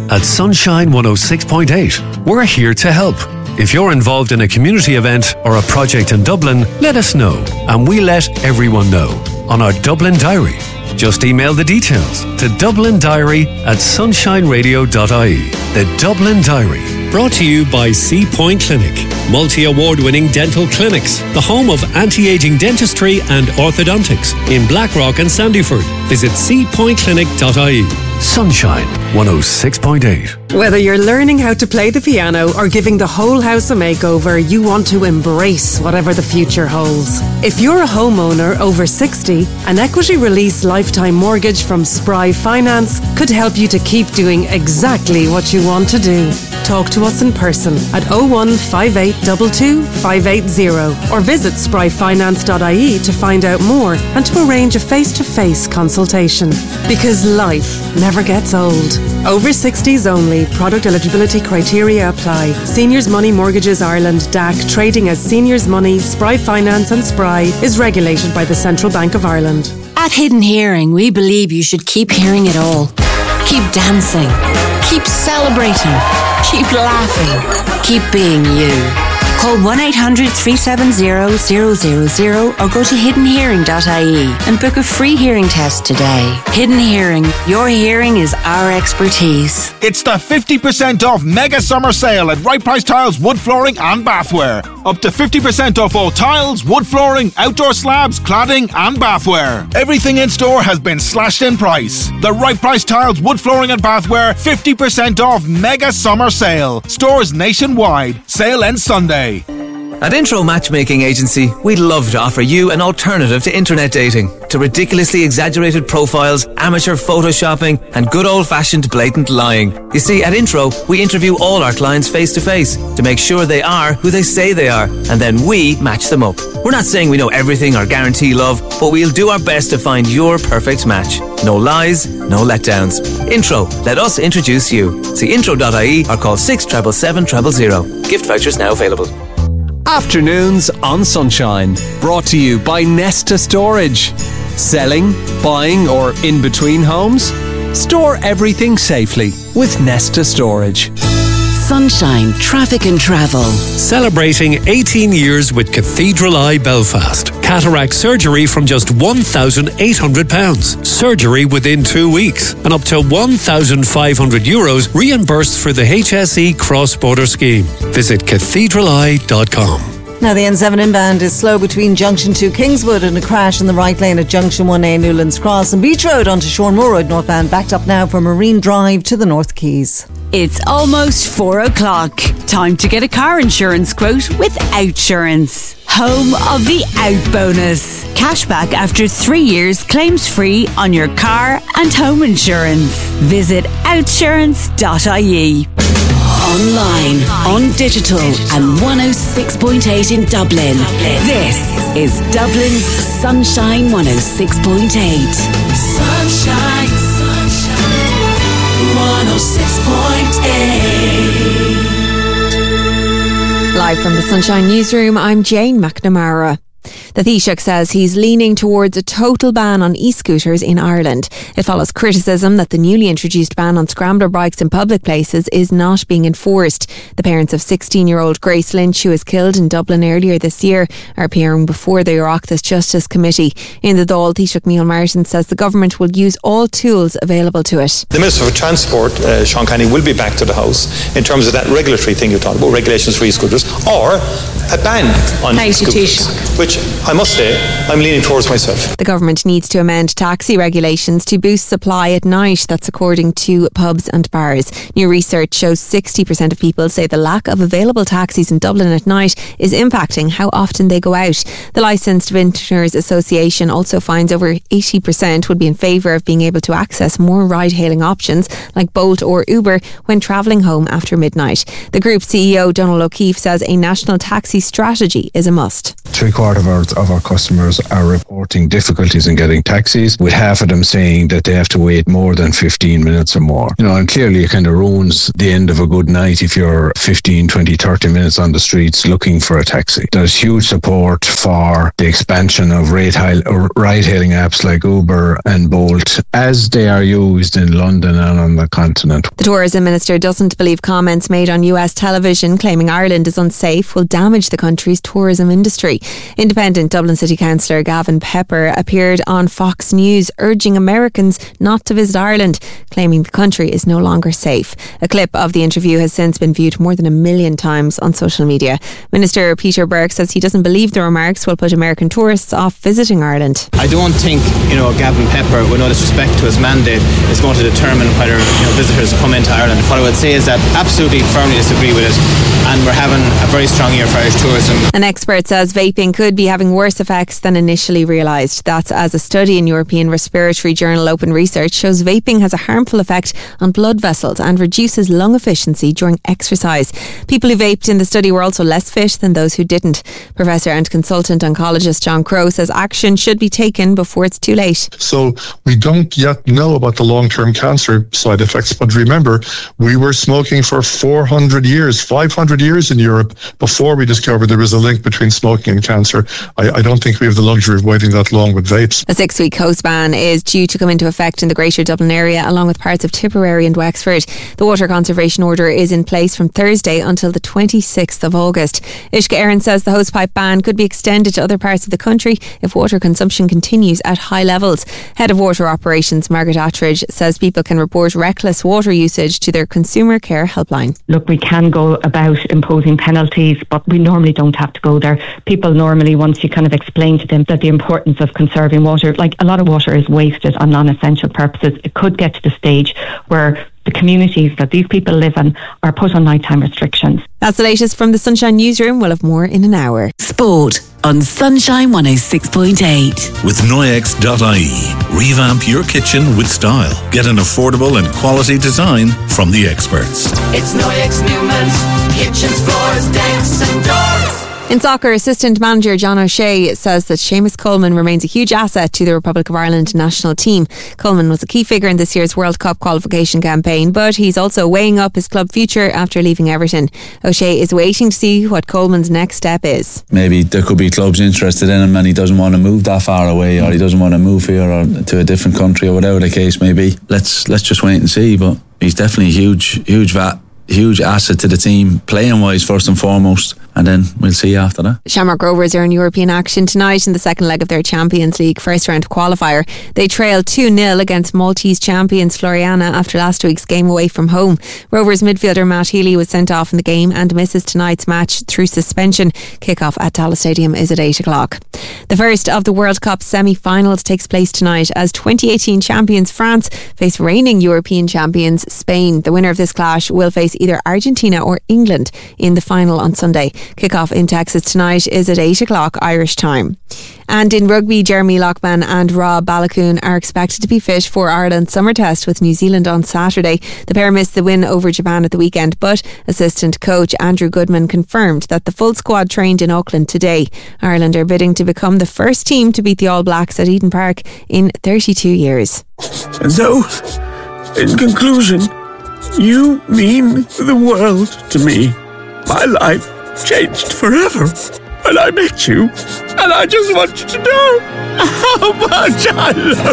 at Sunshine 106.8. We're here to help. If you're involved in a community event or a project in Dublin, let us know, and we let everyone know on our Dublin Diary. Just email the details to dublindiary@sunshineradio.ie. The Dublin Diary. Brought to you by Sea Point Clinic, multi-award-winning dental clinics, the home of anti-aging dentistry and orthodontics in Blackrock and Sandyford. Visit seapointclinic.ie. Sunshine 106.8. Whether you're learning how to play the piano or giving the whole house a makeover, you want to embrace whatever the future holds. If you're a homeowner over 60, an equity release lifetime mortgage from Spry Finance could help you to keep doing exactly what you want to do. Talk to us in person at 01 5822 580 or visit spryfinance.ie to find out more and to arrange a face-to-face consultation. Because life never gets old. Over 60s only. Product eligibility criteria apply. Seniors Money Mortgages Ireland DAC, trading as Seniors Money, Spry Finance and Spry, is regulated by the Central Bank of Ireland. At Hidden Hearing, we believe you should keep hearing it all. Keep dancing. Keep celebrating. Keep laughing. Keep being you. Call 1-800-370-000 or go to hiddenhearing.ie and book a free hearing test today. Hidden Hearing. Your hearing is our expertise. It's the 50% off mega summer sale at Right Price Tiles, wood flooring and bathware. Up to 50% off all tiles, wood flooring, outdoor slabs, cladding and bathware. Everything in store has been slashed in price. The Right Price Tiles, wood flooring and bathware 50% off mega summer sale. Stores nationwide. Sale ends Sunday. At Intro Matchmaking Agency, we'd love to offer you an alternative to internet dating, to ridiculously exaggerated profiles, amateur photoshopping, and good old-fashioned blatant lying. You see, at Intro, we interview all our clients face-to-face to make sure they are who they say they are, and then we match them up. We're not saying we know everything or guarantee love, but we'll do our best to find your perfect match. No lies, no letdowns. Intro, let us introduce you. See intro.ie or call 677 000. Gift vouchers now available. Afternoons on Sunshine, brought to you by Nesta Storage. Selling, buying or in between homes? Store everything safely with Nesta Storage. Sunshine Traffic and Travel. Celebrating 18 years with Cathedral Eye Belfast. Cataract surgery from just £1,800. Surgery within 2 weeks. And up to €1,500 reimbursed for the HSE cross-border scheme. Visit cathedraleye.com. Now the N7 inbound is slow between Junction 2 Kingswood and a crash in the right lane at Junction 1A Newlands Cross, and Beach Road onto Shornmoor Road northbound backed up now from Marine Drive to the North Quays. It's almost 4 o'clock. Time to get a car insurance quote with Outsurance. Home of the Out Bonus. Cashback after 3 years, claims free on your car and home insurance. Visit outsurance.ie. Online, on digital and 106.8 in Dublin. This is Dublin's Sunshine 106.8. Sunshine, sunshine, 106.8. Live from the Sunshine Newsroom, I'm Jane McNamara. The Taoiseach says he's leaning towards a total ban on e-scooters in Ireland. It follows criticism that the newly introduced ban on scrambler bikes in public places is not being enforced. The parents of 16-year-old Grace Lynch, who was killed in Dublin earlier this year, are appearing before the Oireachtas Justice Committee. In the Dáil, Taoiseach Neil Martin says the government will use all tools available to it. The Minister for Transport, Sean Kenny, will be back to the House in terms of that regulatory thing you talked about, regulations for e-scooters, or a ban on e-scooters, which I must say, I'm leaning towards myself. The government needs to amend taxi regulations to boost supply at night. That's according to pubs and bars. New research shows 60% of people say the lack of available taxis in Dublin at night is impacting how often they go out. The Licensed Vintners Association also finds over 80% would be in favour of being able to access more ride-hailing options like Bolt or Uber when travelling home after midnight. The group CEO Donald O'Keefe says a national taxi strategy is a must. 3/4 of our customers are reporting difficulties in getting taxis, with half of them saying that they have to wait more than 15 minutes or more. And clearly it kind of ruins the end of a good night if you're 15, 20, 30 minutes on the streets looking for a taxi. There's huge support for the expansion of ride-hailing apps like Uber and Bolt, as they are used in London and on the continent. The tourism minister doesn't believe comments made on US television claiming Ireland is unsafe will damage the country's tourism industry. Independent Dublin City Councillor Gavin Pepper appeared on Fox News urging Americans not to visit Ireland, claiming the country is no longer safe. A clip of the interview has since been viewed more than 1 million times on social media. Minister Peter Burke says he doesn't believe the remarks will put American tourists off visiting Ireland. I don't think, Gavin Pepper, with no disrespect to his mandate, is going to determine whether visitors come into Ireland. What I would say is that absolutely firmly disagree with it, and we're having a very strong year for Irish tourism. An expert says vaping could be having worse effects than initially realised. That's as a study in European respiratory journal Open Research shows vaping has a harmful effect on blood vessels and reduces lung efficiency during exercise. People who vaped in the study were also less fit than those who didn't. Professor and consultant oncologist John Crowe says action should be taken before it's too late. So we don't yet know about the long-term cancer side effects, but remember, we were smoking for 400 years, 500 years in Europe before we discovered there was a link between smoking and cancer. I don't think we have the luxury of waiting that long with vapes. A 6-week coast ban is due to come into effect in the Greater Dublin area along with parts of Tipperary and Wexford. The water conservation order is in place from Thursday until the 26th of August. Uisce Éireann says the hosepipe ban could be extended to other parts of the country if water consumption continues at high levels. Head of Water Operations Margaret Attridge says people can report reckless water usage to their consumer care helpline. Look, we can go about imposing penalties, but we normally don't have to go there. People normally, once you kind of explain to them that the importance of conserving water, like a lot of water is wasted on non-essential purposes, it could get to the stage where the communities that these people live in are put on nighttime restrictions. That's the latest from the Sunshine Newsroom. We'll have more in an hour. Sport on Sunshine 106.8. With Noyex.ie. Revamp your kitchen with style. Get an affordable and quality design from the experts. It's Noyex Newman's kitchens, floors, decks and doors. In soccer, assistant manager John O'Shea says that Seamus Coleman remains a huge asset to the Republic of Ireland national team. Coleman was a key figure in this year's World Cup qualification campaign, but he's also weighing up his club future after leaving Everton. O'Shea is waiting to see what Coleman's next step is. Maybe there could be clubs interested in him and he doesn't want to move that far away, or he doesn't want to move here or to a different country, or whatever the case may be. Let's just wait and see, but he's definitely a huge asset to the team, playing wise first and foremost, and then we'll see after that. Shamrock Rovers are in European action tonight in the second leg of their Champions League first round qualifier. They trailed 2-0 against Maltese champions Floriana after last week's game away from home. Rovers midfielder Matt Healy was sent off in the game and misses tonight's match through suspension. Kick-off at Tallaght Stadium is at 8 o'clock. The first of the World Cup semi-finals takes place tonight as 2018 champions France face reigning European champions Spain. The winner of this clash will face either Argentina or England in the final on Sunday. Kick-off in Texas tonight is at 8 o'clock Irish time. And in rugby, Jeremy Lockman and Rob Balakoon are expected to be fit for Ireland's summer test with New Zealand on Saturday. The pair missed the win over Japan at the weekend, but assistant coach Andrew Goodman confirmed that the full squad trained in Auckland today. Ireland are bidding to become the first team to beat the All Blacks at Eden Park in 32 years. And so, in conclusion, you mean the world to me. My life changed forever when I met you, and I just want you to know how much I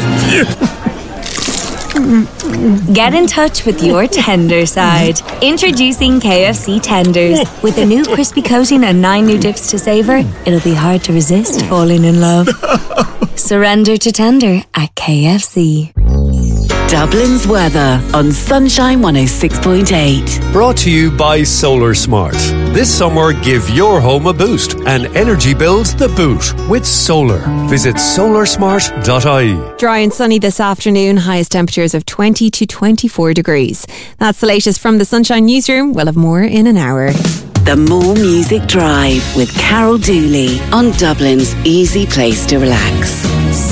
love you. Get in touch with your tender side. Introducing KFC Tenders. With a new crispy coating and 9 new dips to savour, it'll be hard to resist falling in love. Surrender to tender at KFC. Dublin's weather on Sunshine 106.8. Brought to you by Solar Smart. This summer, give your home a boost and energy bills the boot with solar. Visit solarsmart.ie. Dry and sunny this afternoon, highest temperatures of 20 to 24 degrees. That's the latest from the Sunshine Newsroom. We'll have more in an hour. The More Music Drive with Carol Dooley on Dublin's easy place to relax.